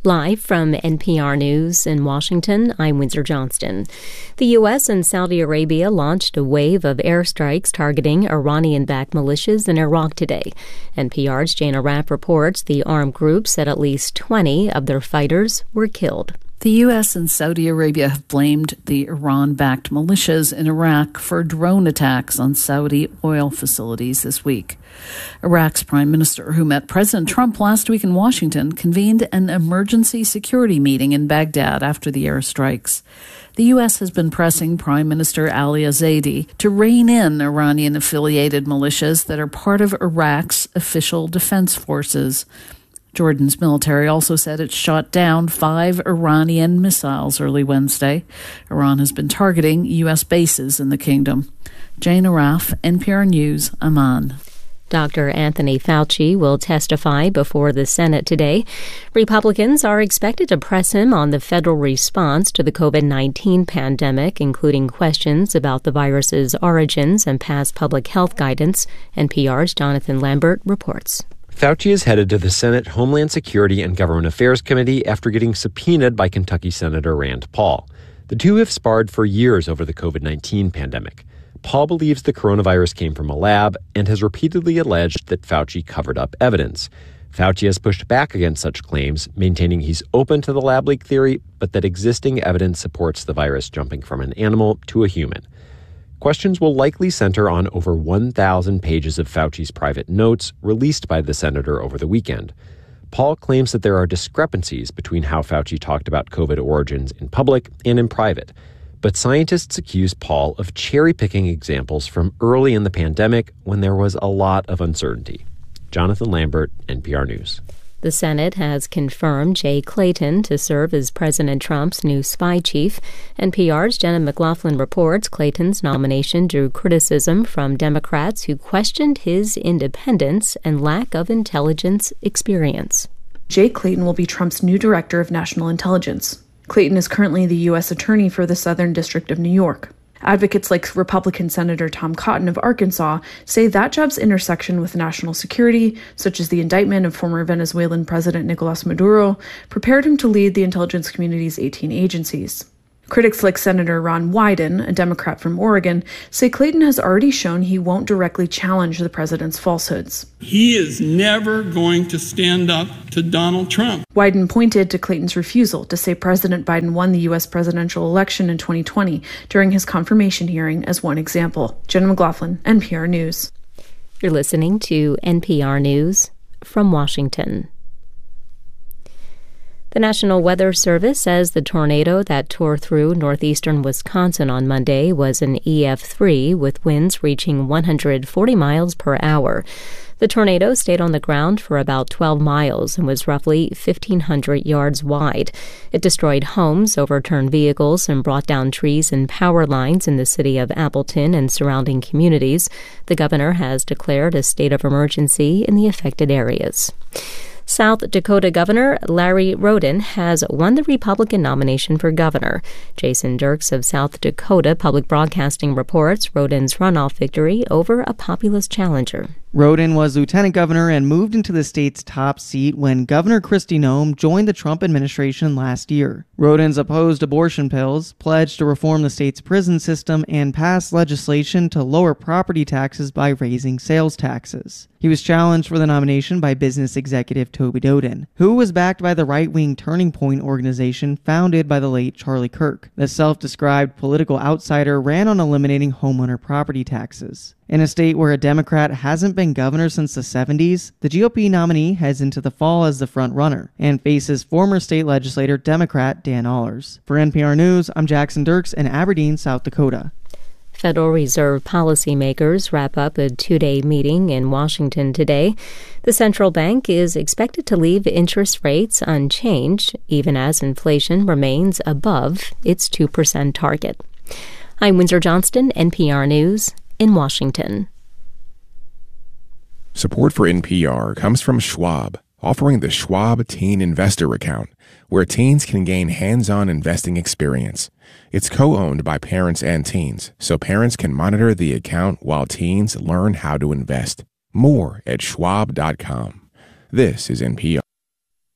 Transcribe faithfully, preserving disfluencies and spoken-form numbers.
Live from N P R News in Washington, I'm Windsor Johnston. The U S and Saudi Arabia launched a wave of airstrikes targeting Iranian-backed militias in Iraq today. N P R's Jana Raff reports the armed group said at least twenty of their fighters were killed. The U S and Saudi Arabia have blamed the Iran-backed militias in Iraq for drone attacks on Saudi oil facilities this week. Iraq's prime minister, who met President Trump last week in Washington, convened an emergency security meeting in Baghdad after the airstrikes. The U S has been pressing Prime Minister Ali Zaidi to rein in Iranian-affiliated militias that are part of Iraq's official defense forces. Jordan's military also said it shot down five Iranian missiles early Wednesday. Iran has been targeting U S bases in the kingdom. Jana Raff, N P R News, Amman. Doctor Anthony Fauci will testify before the Senate today. Republicans are expected to press him on the federal response to the COVID nineteen pandemic, including questions about the virus's origins and past public health guidance. N P R's Jonathan Lambert reports. Fauci is headed to the Senate Homeland Security and Government Affairs Committee after getting subpoenaed by Kentucky Senator Rand Paul. The two have sparred for years over the COVID nineteen pandemic. Paul believes the coronavirus came from a lab and has repeatedly alleged that Fauci covered up evidence. Fauci has pushed back against such claims, maintaining he's open to the lab leak theory, but that existing evidence supports the virus jumping from an animal to a human. Questions will likely center on over one thousand pages of Fauci's private notes released by the senator over the weekend. Paul claims that there are discrepancies between how Fauci talked about COVID origins in public and in private. But scientists accuse Paul of cherry-picking examples from early in the pandemic when there was a lot of uncertainty. Jonathan Lambert, N P R News. The Senate has confirmed Jay Clayton to serve as President Trump's new spy chief. N P R's Jenna McLaughlin reports Clayton's nomination drew criticism from Democrats who questioned his independence and lack of intelligence experience. Jay Clayton will be Trump's new director of national intelligence. Clayton is currently the U S attorney for the Southern District of New York. Advocates like Republican Senator Tom Cotton of Arkansas say that job's intersection with national security, such as the indictment of former Venezuelan President Nicolas Maduro, prepared him to lead the intelligence community's eighteen agencies. Critics like Senator Ron Wyden, a Democrat from Oregon, say Clayton has already shown he won't directly challenge the president's falsehoods. He is never going to stand up to Donald Trump. Wyden pointed to Clayton's refusal to say President Biden won the U S presidential election in twenty twenty during his confirmation hearing as one example. Jenna McLaughlin, N P R News. You're listening to N P R News from Washington. The National Weather Service says the tornado that tore through northeastern Wisconsin on Monday was an E F three with winds reaching one hundred forty miles per hour. The tornado stayed on the ground for about twelve miles and was roughly fifteen hundred yards wide. It destroyed homes, overturned vehicles, and brought down trees and power lines in the city of Appleton and surrounding communities. The governor has declared a state of emergency in the affected areas. South Dakota Governor Larry Roden has won the Republican nomination for governor. Jason Dirks of South Dakota Public Broadcasting reports Roden's runoff victory over a populist challenger. Roden was lieutenant governor and moved into the state's top seat when Governor Kristi Noem joined the Trump administration last year. Roden's opposed abortion pills, pledged to reform the state's prison system, and passed legislation to lower property taxes by raising sales taxes. He was challenged for the nomination by business executive Toby Doden, who was backed by the right-wing Turning Point organization founded by the late Charlie Kirk. The self-described political outsider ran on eliminating homeowner property taxes. In a state where a Democrat hasn't been governor since the seventies, the G O P nominee heads into the fall as the front-runner and faces former state legislator Democrat Dan Allers. For N P R News, I'm Jackson Dirks in Aberdeen, South Dakota. Federal Reserve policymakers wrap up a two-day meeting in Washington today. The central bank is expected to leave interest rates unchanged, even as inflation remains above its two percent target. I'm Windsor Johnston, N P R News in Washington. Support for N P R comes from Schwab, offering the Schwab Teen Investor Account, where teens can gain hands-on investing experience. It's co-owned by parents and teens, so parents can monitor the account while teens learn how to invest. More at schwab dot com. This is N P R.